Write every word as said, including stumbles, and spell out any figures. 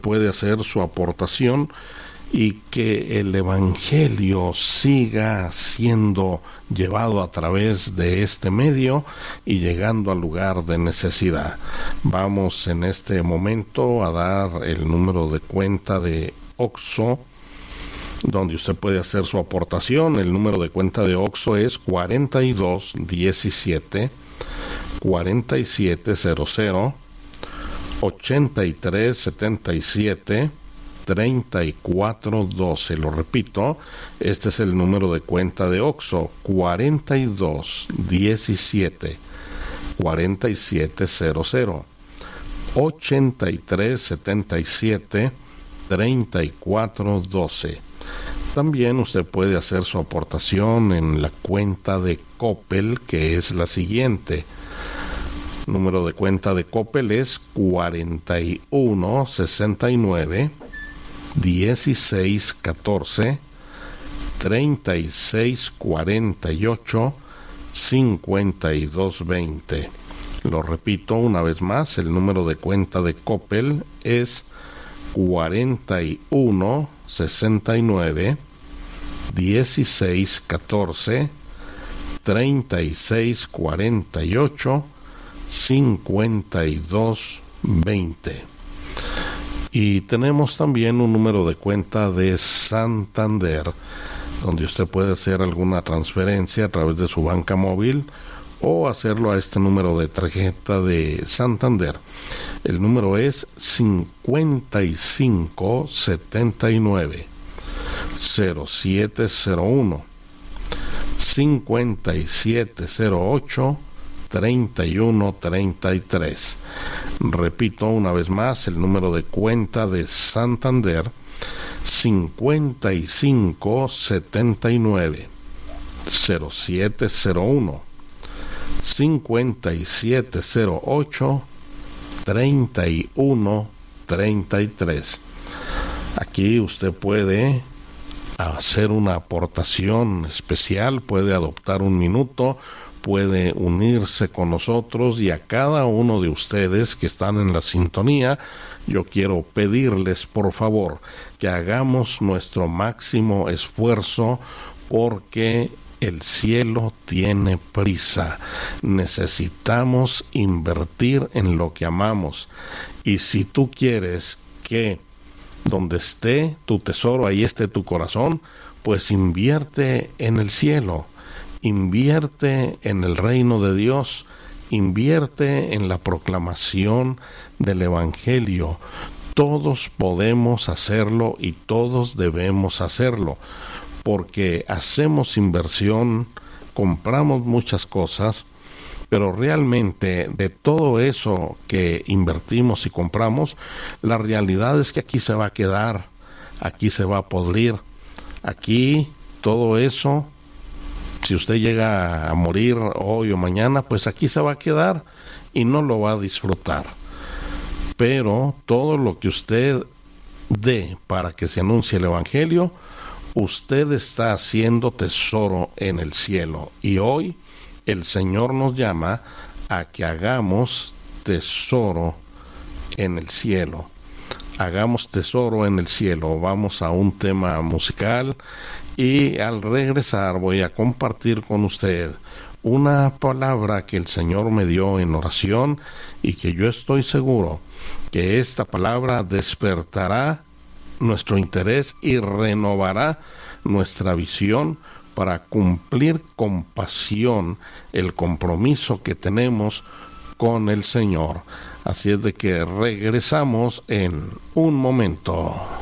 puede hacer su aportación y que el Evangelio siga siendo llevado a través de este medio y llegando al lugar de necesidad. Vamos en este momento a dar el número de cuenta de Oxxo, donde usted puede hacer su aportación. El número de cuenta de Oxxo es cuarenta y dos diecisiete cuarenta y siete cero cero ochenta y tres setenta y siete treinta y cuatro doce. Lo repito, este es el número de cuenta de Oxxo, cuarenta y dos diecisiete cuarenta y siete cero cero ochenta y tres setenta y siete treinta y cuatro doce. También usted puede hacer su aportación en la cuenta de Coppel, que es la siguiente. Número de cuenta de Coppel es cuarenta y uno sesenta y nueve dieciséis catorce treinta y seis cuarenta y ocho cincuenta y dos veinte. Lo repito una vez más, el número de cuenta de Coppel es cuarenta y uno sesenta y nueve dieciséis catorce treinta y seis cuarenta y ocho cincuenta y dos veinte. Y tenemos también un número de cuenta de Santander, donde usted puede hacer alguna transferencia a través de su banca móvil o hacerlo a este número de tarjeta de Santander. El número es cincuenta y cinco setenta y nueve cero siete cero uno cincuenta y siete cero ocho treinta y uno treinta y tres. Repito una vez más, el número de cuenta de Santander, cincuenta y cinco setenta y nueve cero siete cero uno cincuenta y siete cero ocho treinta y uno treinta y tres. Aquí usted puede hacer una aportación especial, puede adoptar un minuto, puede unirse con nosotros, y a cada uno de ustedes que están en la sintonía, yo quiero pedirles por favor que hagamos nuestro máximo esfuerzo, porque el cielo tiene prisa. Necesitamos invertir en lo que amamos, y si tú quieres que donde esté tu tesoro, ahí esté tu corazón, pues invierte en el cielo, invierte en el reino de Dios, invierte en la proclamación del Evangelio. Todos podemos hacerlo y todos debemos hacerlo, porque hacemos inversión, compramos muchas cosas, pero realmente de todo eso que invertimos y compramos, la realidad es que aquí se va a quedar, aquí se va a podrir, aquí todo eso, si usted llega a morir hoy o mañana, pues aquí se va a quedar y no lo va a disfrutar. Pero todo lo que usted dé para que se anuncie el Evangelio, usted está haciendo tesoro en el cielo. Y hoy el Señor nos llama a que hagamos tesoro en el cielo. Hagamos tesoro en el cielo. Vamos a un tema musical y al regresar voy a compartir con usted una palabra que el Señor me dio en oración, y que yo estoy seguro que esta palabra despertará nuestro interés y renovará nuestra visión para cumplir con pasión el compromiso que tenemos con el Señor. Así es de que regresamos en un momento.